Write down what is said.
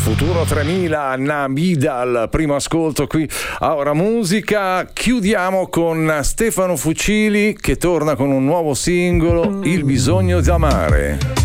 Futuro 3000, Nabida al primo ascolto qui a Ora Musica. Chiudiamo con Stefano Fucili che torna con un nuovo singolo, Il bisogno di amare.